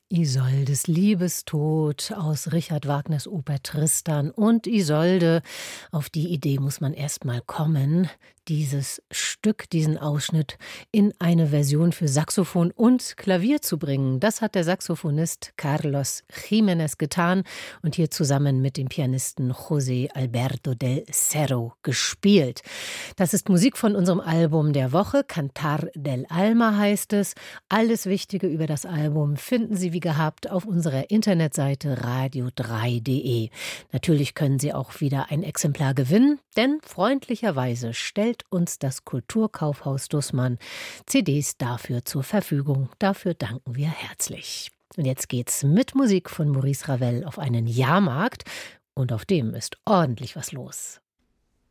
Isoldes Liebestod aus Richard Wagners Oper Tristan und Isolde. Auf die Idee muss man erst mal kommen, dieses Stück, diesen Ausschnitt in eine Version für Saxophon und Klavier zu bringen. Das hat der Saxophonist Carlos Jiménez getan und hier zusammen mit dem Pianisten José Alberto del Cerro gespielt. Das ist Musik von unserem Album der Woche. Cantar del Alma heißt es. Alles Wichtige über das Album finden Sie wie gehabt auf unserer Internetseite radio3.de. Natürlich können Sie auch wieder ein Exemplar gewinnen, denn freundlicherweise stellt uns das Kulturkaufhaus Dussmann CDs dafür zur Verfügung. Dafür danken wir herzlich. Und jetzt geht's mit Musik von Maurice Ravel auf einen Jahrmarkt und auf dem ist ordentlich was los.